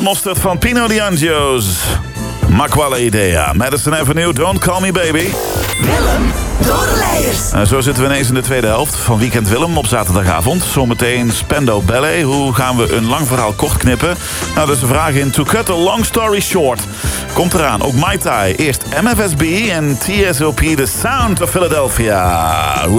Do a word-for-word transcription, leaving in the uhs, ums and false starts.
Mosterd van Pino D'Angio's. Ma quale idea. Madison Avenue, Don't Call Me Baby. Willem Doorleiders. Uh, zo zitten we ineens in de tweede helft van Weekend Willem op zaterdagavond. Zometeen Spendo Ballet. Hoe gaan we een lang verhaal kort knippen? Nou, dus de vraag in To Cut a Long Story Short. Komt eraan. Ook Mai Tai. Eerst M F S B en T S O P, The Sound of Philadelphia. Hoe